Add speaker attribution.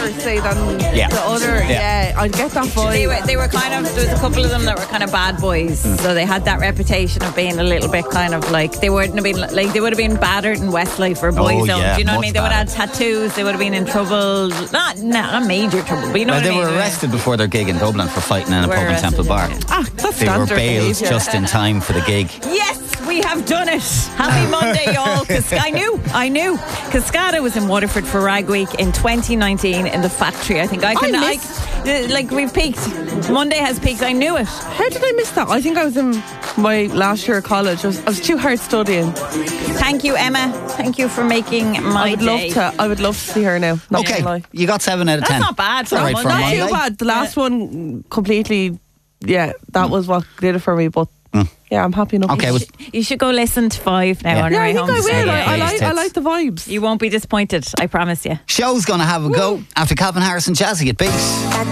Speaker 1: say, than
Speaker 2: Yeah.
Speaker 1: the other.
Speaker 2: Yeah.
Speaker 1: Yeah, I'd get that vibe.
Speaker 3: They were kind of, there was a couple of them that were kind of bad boys, so they had that reputation of being a little bit kind of like, they wouldn't have been like, they would have been battered in Westlife or Boyzone.
Speaker 2: yeah,
Speaker 3: Do you know what I mean?
Speaker 2: much
Speaker 3: They would have
Speaker 2: battered.
Speaker 3: had tattoos. They would have been in trouble. Not major trouble, but you know
Speaker 2: Well,
Speaker 3: what I
Speaker 2: they
Speaker 3: mean.
Speaker 2: were arrested before their gig in Dublin for fighting in a
Speaker 3: Were
Speaker 2: pub in
Speaker 3: arrested,
Speaker 2: Temple Bar.
Speaker 1: Ah, that's
Speaker 2: They were
Speaker 1: standard
Speaker 2: bailed
Speaker 1: behaviour.
Speaker 2: just in time for the gig.
Speaker 3: Yes, we have done it. Happy Monday, y'all. I knew. Cascada was in Waterford for Rag Week in 2019 in the factory. I think we've peaked. Monday has peaked. I knew it.
Speaker 1: How did I miss that? I think I was in my last year of college. I was too hard studying.
Speaker 3: Thank you, Emma. Thank you for making my day.
Speaker 1: I would love to see her now. Not
Speaker 2: Okay,
Speaker 1: gonna lie.
Speaker 2: you got 7 out of 10.
Speaker 3: That's not bad for
Speaker 2: All
Speaker 3: a
Speaker 2: right for a
Speaker 3: Monday.
Speaker 1: Not
Speaker 2: Monday.
Speaker 1: too bad. The last one completely. Yeah, that was what did it for me. But yeah, I'm happy enough.
Speaker 2: Okay,
Speaker 3: You should go listen to 5 now
Speaker 2: Yeah.
Speaker 3: on
Speaker 1: Yeah,
Speaker 3: your
Speaker 1: I
Speaker 3: way
Speaker 1: think
Speaker 3: home.
Speaker 1: I will.
Speaker 2: Yeah,
Speaker 1: I like the vibes.
Speaker 3: You won't be disappointed, I promise you.
Speaker 2: Show's going to have a go after Calvin Harris and Jazzy at Beat.